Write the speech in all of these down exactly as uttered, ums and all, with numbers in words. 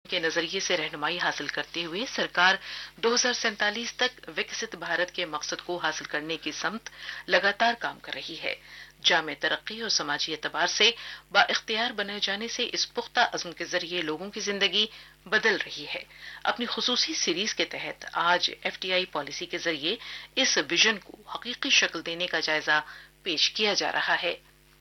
के नजरिए से रहनुमाई हासिल करते हुए सरकार दो हज़ार सैंतालीस तक विकसित भारत के मकसद को हासिल करने की समत लगातार काम कर रही है। जामे तरक्की और समाजी एतबार से बाइख्तियार बनाए जाने से इस पुख्ता अज़्म के जरिए लोगों की जिंदगी बदल रही है। अपनी खुसूसी सीरीज के तहत आज एफडीआई पॉलिसी के जरिए इस विजन को हकीकी शक्ल देने का जायजा पेश किया जा रहा है।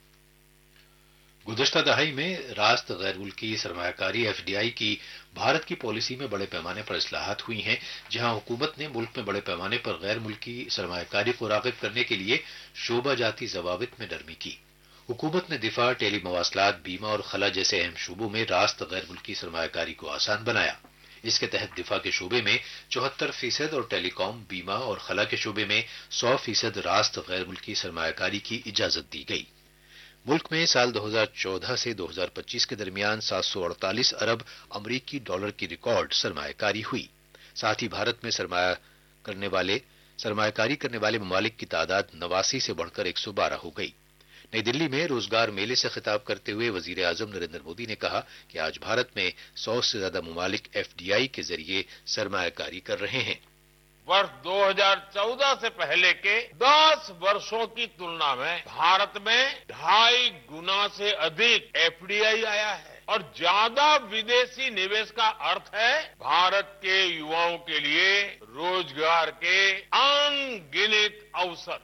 गुज़श्ता दहाई में रास्त गैर मुल्की सरमायाकारी एफडीआई की भारत की पॉलिसी में बड़े पैमाने पर इस्लाहात हुई हैं, जहां हुकूमत ने मुल्क में बड़े पैमाने पर गैर मुल्की सरमायाकारी को राग़िब करने के लिए शोबा जाती जवाबित में नरमी की। हुकूमत ने दिफा, टेली मवासलात, बीमा और खला जैसे अहम शोबों में रास्त गैर मुल्की सरमायाकारी को आसान बनाया। इसके तहत दिफा के शोबे में चौहत्तर फीसद और टेलीकॉम, बीमा और खला के शोबे में सौ फीसद रास्त गैर मुल्की सरमायाकारी की इजाजत दी गई। मुल्क में साल दो हज़ार चौदह से दो हज़ार पच्चीस के दरमियान सात सौ अड़तालीस अरब अमरीकी डॉलर की रिकॉर्ड सरमायाकारी हुई। साथ ही भारत में सरमाया करने वाले सरमायाकारी करने वाले ममालिक की तादाद नवासी से बढ़कर एक सौ बारह हो गई। नई दिल्ली में रोजगार मेले से खिताब करते हुए वजीर आजम नरेंद्र मोदी ने कहा कि आज भारत में सौ से ज्यादा ममालिक एफडीआई के जरिए सरमायाकारी कर रहे हैं। वर्ष दो हज़ार चौदह से पहले के दस वर्षों की तुलना में भारत में ढाई गुना से अधिक एफडीआई आया है और ज्यादा विदेशी निवेश का अर्थ है भारत के युवाओं के लिए रोजगार के अनगिनत अवसर।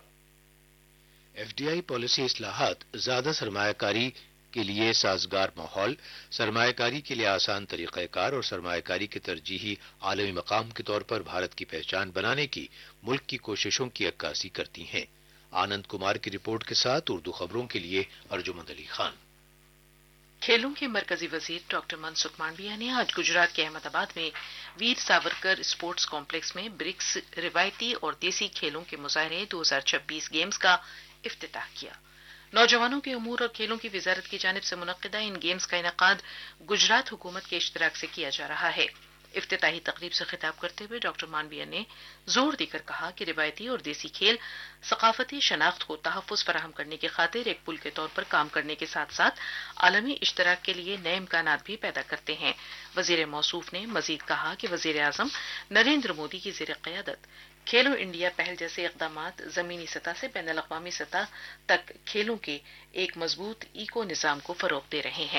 एफडीआई पॉलिसी इस्लाहात ज्यादा सरमायाकारी के लिए साजगार माहौल, सरमायाकारी के लिए आसान तरीक़ाकार और सरमायाकारी के तरजीही आलमी मकाम के तौर पर भारत की पहचान बनाने की मुल्क की कोशिशों की अक्कासी करती हैं। आनंद कुमार की रिपोर्ट के साथ उर्दू खबरों के लिए अर्जुमंद अली खान। खेलों के मरकजी वजीर डॉक्टर मनसुख मांडविया ने आज गुजरात के अहमदाबाद में वीर सावरकर स्पोर्ट्स कॉम्प्लेक्स में ब्रिक्स रिवायती और देसी खेलों के मुजाहरे दो हज़ार छब्बीस गेम्स का इफ्तिताह किया। नौजवानों के उमूर और खेलों की वजारत की जानिब से मुनक्किदा इन गेम्स का इनेकाद गुजरात हुकूमत के इश्तिराक से किया जा रहा है। इफ्तिताही तकरीब से खिताब करते हुए डॉक्टर मांडविया ने जोर देकर कहा कि रिवायती और देसी खेल सकाफती शनाख्त को तहफ़्फ़ुज़ फराहम करने की खातिर एक पुल के तौर पर काम करने के साथ साथ आलमी इश्तिराक के लिए नए इम्कानात भी पैदा करते हैं। वजीर मौसूफ ने मजीद कहा कि वजीर आज़म नरेंद्र मोदी की ज़ेर क़यादत खेलो इंडिया पहल जैसे इक़दामात ज़मीनी सतह से बैनुल अक़वामी सतह तक खेलों के एक मजबूत इको निज़ाम को फ़रोग़ दे रहे हैं।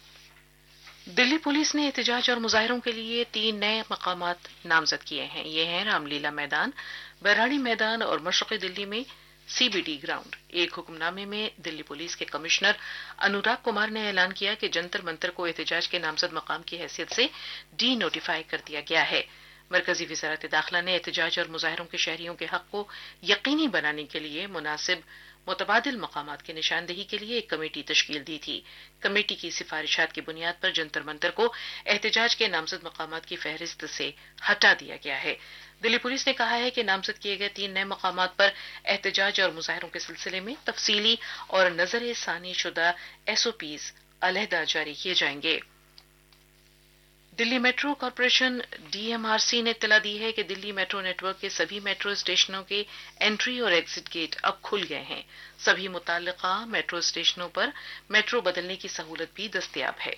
दिल्ली पुलिस ने एहतजाज और मुजाहरों के लिए तीन नए मकामात नामजद किए हैं। ये हैं रामलीला मैदान, बैराड़ी मैदान और मशरक़ी दिल्ली में सीबीडी ग्राउंड। एक हुक्मनामे में दिल्ली पुलिस के कमिश्नर अनुराग कुमार ने ऐलान किया कि जंतर मंतर को एहतजाज के नामजद मकाम की हैसियत से डी नोटिफाई कर दिया गया है। मरकजी वज़ारत दाखिला ने एहतजाज और मुजाहरों के शहरियों के हक को यकीनी बनाने के लिए मुनासिब मुतबादिल मकामात की निशानदेही के लिए एक कमेटी तश्कील दी थी। कमेटी की सिफारिशात की बुनियाद पर जंतर मंतर को एहतजाज के नामजद मकामात की फहरिस्त से हटा दिया गया है। दिल्ली पुलिस ने कहा है कि नामजद किए गए तीन नए मकामात पर एहतजाज और मुजाहरों के सिलसिले में तफसीली और नजर सानी शुदा एसओपीज अलहदा जारी किए जाएंगे। दिल्ली मेट्रो कॉरपोरेशन डीएमआरसी ने इत्तला दी है कि दिल्ली मेट्रो नेटवर्क के सभी मेट्रो स्टेशनों के एंट्री और एग्जिट गेट अब खुल गए हैं। सभी मुताल्लिका मेट्रो स्टेशनों पर मेट्रो बदलने की सहूलत भी दस्तयाब है।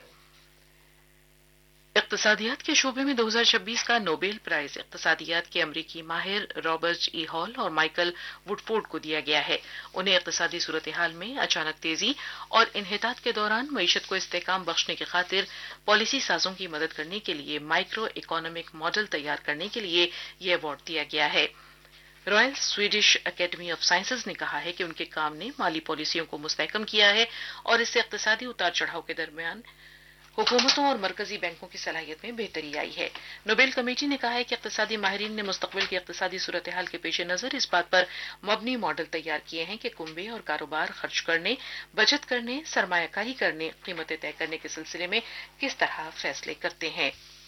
इक़्तिसादियात के शोबे में दो हज़ार छब्बीस का नोबेल प्राइज इक़्तिसादियात के अमरीकी माहिर रॉबर्ट ई हॉल और माइकल वुडफोर्ड को दिया गया है। उन्हें इक़्तिसादी सूरत हाल में अचानक तेजी और इन्हितात के दौरान मईशत को इस्तेहकाम बख्शने की खातिर पॉलिसी साजों की मदद करने के लिए माइक्रो इकोनॉमिक मॉडल तैयार करने के लिए यह अवार्ड दिया गया है। Royal Swedish academy of sciences ने कहा है कि उनके काम ने माली पॉलिसियों को मुस्तहकम किया है और इससे इक़्तिसादी उतार चढ़ाव के दरमियान हुकूमतों और मरकजी बैंकों की सलाहियत में बेहतरी आई है। नोबेल कमेटी ने कहा है कि इक़्तिसादी माहिरीन ने मुस्तक़बिल की इक़्तिसादी सूरत हाल के पेश नज़र इस बात पर मबनी मॉडल तैयार किए हैं कि कुंबे और कारोबार खर्च करने, बचत करने, सरमायाकारी करने, कीमतें तय करने के सिलसिले में किस तरह फैसले करते हैं।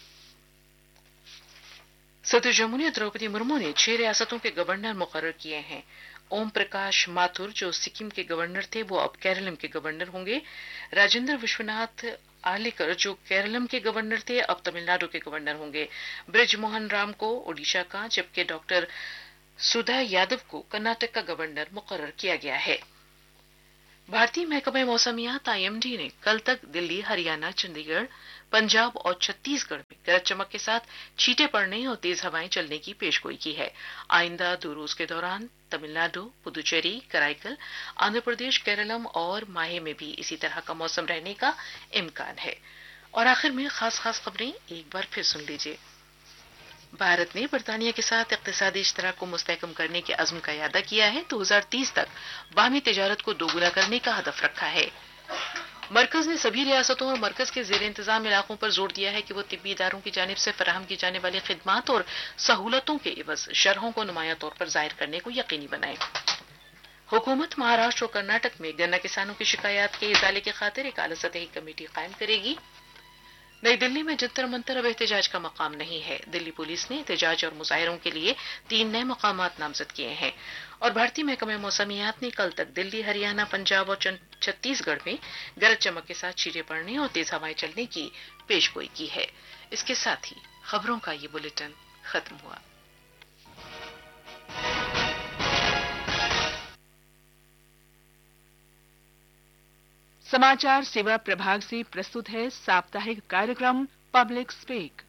सदर जमहूरियत द्रौपदी मुर्मू ने छह रियासतों के गवर्नर मुकर्रर किए हैं। ओम प्रकाश माथुर जो सिक्किम के गवर्नर थे वो अब केरलम के गवर्नर होंगे। राजेंद्र विश्वनाथ आर्लेकर जो केरलम के गवर्नर थे अब तमिलनाडु के गवर्नर होंगे। ब्रिज मोहन राम को ओडिशा का, जबकि डॉक्टर सुधा यादव को कर्नाटक का गवर्नर मुकर्रर किया गया है। भारतीय महकमा मौसमियात आईएमडी ने कल तक दिल्ली, हरियाणा, चंडीगढ़, पंजाब और छत्तीसगढ़ में गरज चमक के साथ छींटे पड़ने और तेज हवाएं चलने की पेशगोई की है। आइंदा दो रोज के दौरान तमिलनाडु, पुदुचेरी, कराईकल, आंध्र प्रदेश, केरलम और माहे में भी इसी तरह का मौसम रहने का इम्कान है। और आखिर में खास खास खबरें एक बार फिर सुन लीजिए। भारत ने बरतानिया के साथ इक्तिसादी इश्तराक को मुस्तहकम करने के अज़्म का इरादा किया है। दो हजार तीस तक बाहमी तिजारत को दोगुना करने का हदफ रखा है। मरकज ने सभी रियासतों और मरकज के जेर इंतजाम इलाकों पर जोर दिया है कि वो तिब्बी इदारों की जानिब से फराहम की जाने वाली खिदमात और सहूलतों के एवज शरहों को नुमायां तौर पर जाहिर करने को यकीनी बनाए। हुकूमत महाराष्ट्र और कर्नाटक में गन्ना किसानों की शिकायत के इजाले की खातिर एक आला सतही कमेटी कायम करेगी। नई दिल्ली में जंतर मंतर अब एहतजाज का मकाम नहीं है। दिल्ली पुलिस ने एहतजाज और मुजाहिरों के लिए तीन नए मकामात नामजद किए हैं। और भारतीय महकमे मौसमियात ने कल तक दिल्ली, हरियाणा, पंजाब और छत्तीसगढ़ में गरज चमक के साथ छींटे पड़ने और तेज हवाएं चलने की पेशगोई की है। इसके साथ ही खबरों का ये बुलेटिन खत्म हुआ। समाचार सेवा प्रभाग से प्रस्तुत है साप्ताहिक कार्यक्रम पब्लिक स्पीक।